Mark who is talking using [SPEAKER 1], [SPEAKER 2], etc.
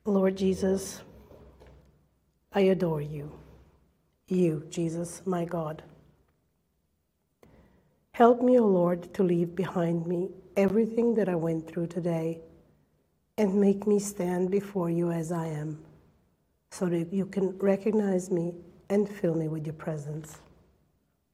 [SPEAKER 1] Lord Jesus, I adore you. You, Jesus, my God. Help me, O Lord, to leave behind me everything that I went through today and make me stand before you as I am, so that you can recognize me and fill me with your presence.